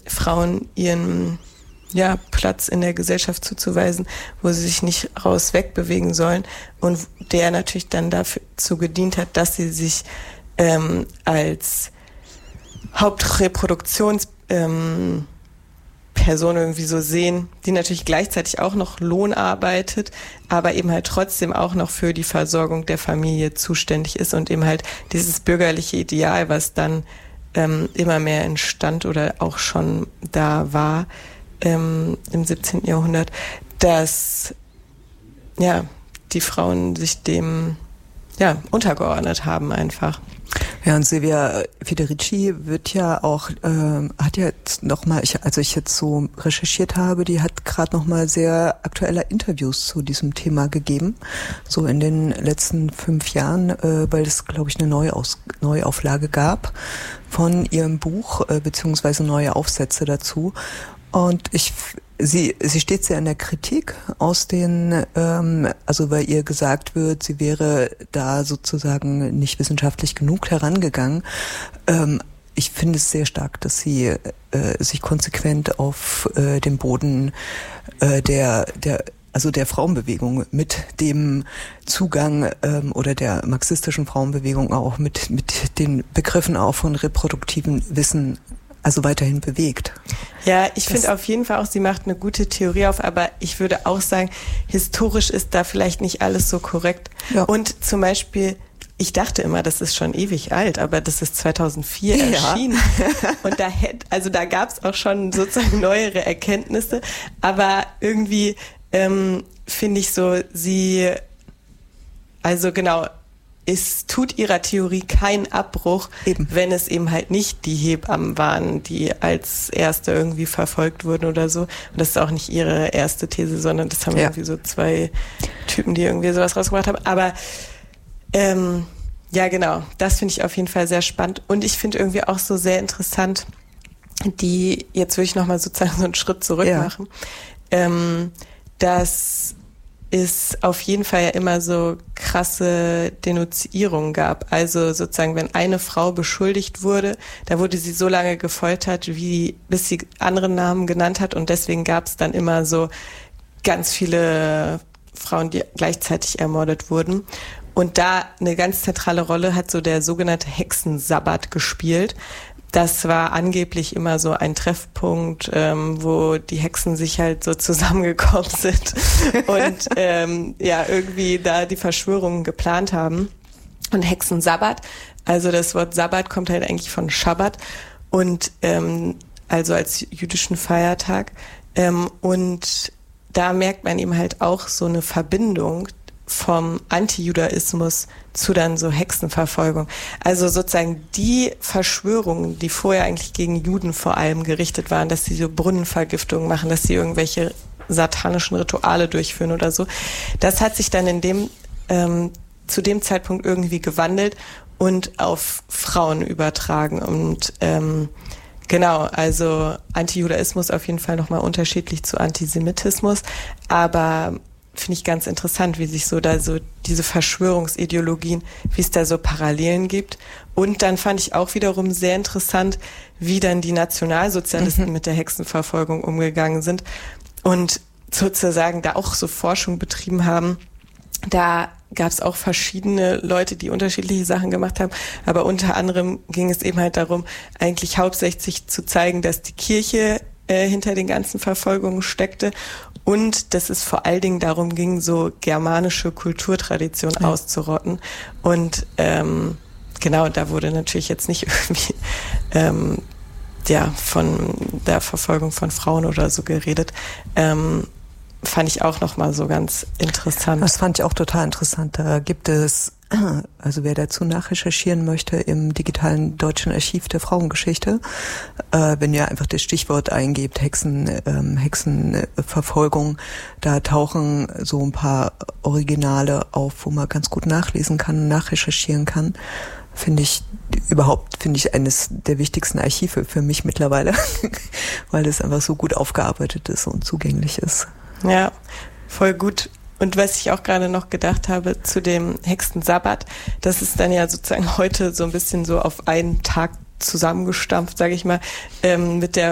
Frauen ihren Platz in der Gesellschaft zuzuweisen, wo sie sich nicht raus wegbewegen sollen und der natürlich dann dazu gedient hat, dass sie sich als Hauptreproduktionsperson irgendwie so sehen, die natürlich gleichzeitig auch noch Lohn arbeitet, aber eben halt trotzdem auch noch für die Versorgung der Familie zuständig ist und eben halt dieses bürgerliche Ideal, was dann immer mehr entstand oder auch schon da war, im 17. Jahrhundert, dass die Frauen sich dem untergeordnet haben einfach. Ja, und Silvia Federici wird ja auch, hat ja jetzt nochmal, als ich jetzt so recherchiert habe, die hat gerade nochmal sehr aktuelle Interviews zu diesem Thema gegeben, so in den letzten 5 Jahren, weil es, glaube ich, eine Neuauflage gab von ihrem Buch, beziehungsweise neue Aufsätze dazu. Und sie steht sehr in der Kritik aus den, weil ihr gesagt wird, sie wäre da sozusagen nicht wissenschaftlich genug herangegangen. Ich finde es sehr stark, dass sie sich konsequent auf dem Boden der Frauenbewegung mit dem Zugang oder der marxistischen Frauenbewegung auch mit den Begriffen auch von reproduktivem Wissen weiterhin bewegt. Ja, ich finde auf jeden Fall auch, sie macht eine gute Theorie auf, aber ich würde auch sagen, historisch ist da vielleicht nicht alles so korrekt. Ja. Und zum Beispiel, ich dachte immer, das ist schon ewig alt, aber das ist 2004 erschienen. Und da gab es auch schon sozusagen neuere Erkenntnisse, aber irgendwie finde ich so, es tut ihrer Theorie keinen Abbruch, wenn es eben halt nicht die Hebammen waren, die als Erste irgendwie verfolgt wurden oder so. Und das ist auch nicht ihre erste These, sondern das haben irgendwie so 2 Typen, die irgendwie sowas rausgebracht haben. Aber das finde ich auf jeden Fall sehr spannend. Und ich finde irgendwie auch so sehr interessant, jetzt würde ich nochmal sozusagen so einen Schritt zurück machen, dass es auf jeden Fall ja immer so krasse Denunzierungen gab. Also sozusagen, wenn eine Frau beschuldigt wurde, da wurde sie so lange gefoltert, bis sie andere Namen genannt hat. Und deswegen gab es dann immer so ganz viele Frauen, die gleichzeitig ermordet wurden. Und da eine ganz zentrale Rolle hat so der sogenannte Hexensabbat gespielt. Das war angeblich immer so ein Treffpunkt, wo die Hexen sich halt so zusammengekommen sind und irgendwie da die Verschwörungen geplant haben. Und Hexensabbat, also das Wort Sabbat kommt halt eigentlich von Schabbat und also als jüdischen Feiertag. Und da merkt man eben halt auch so eine Verbindung vom Antijudaismus zu dann so Hexenverfolgung. Also sozusagen die Verschwörungen, die vorher eigentlich gegen Juden vor allem gerichtet waren, dass sie so Brunnenvergiftungen machen, dass sie irgendwelche satanischen Rituale durchführen oder so, das hat sich dann zu dem Zeitpunkt irgendwie gewandelt und auf Frauen übertragen. Und also Antijudaismus auf jeden Fall nochmal unterschiedlich zu Antisemitismus, aber finde ich ganz interessant, wie sich so da so diese Verschwörungsideologien, wie es da so Parallelen gibt. Und dann fand ich auch wiederum sehr interessant, wie dann die Nationalsozialisten mit der Hexenverfolgung umgegangen sind und sozusagen da auch so Forschung betrieben haben. Da gab es auch verschiedene Leute, die unterschiedliche Sachen gemacht haben, aber unter anderem ging es eben halt darum, eigentlich hauptsächlich zu zeigen, dass die Kirche hinter den ganzen Verfolgungen steckte und dass es vor allen Dingen darum ging, so germanische Kulturtradition auszurotten. Und da wurde natürlich jetzt nicht irgendwie von der Verfolgung von Frauen oder so geredet. Fand ich auch nochmal so ganz interessant. Das fand ich auch total interessant. Da gibt es, also wer dazu nachrecherchieren möchte, im digitalen Deutschen Archiv der Frauengeschichte, wenn ihr einfach das Stichwort eingebt, Hexenverfolgung, da tauchen so ein paar Originale auf, wo man ganz gut nachlesen kann, nachrecherchieren kann. Finde ich eines der wichtigsten Archive für mich mittlerweile, weil das einfach so gut aufgearbeitet ist und zugänglich ist. Ja, voll gut. Und was ich auch gerade noch gedacht habe zu dem Hexensabbat, das ist dann ja sozusagen heute so ein bisschen so auf einen Tag zusammengestampft, sage ich mal, mit der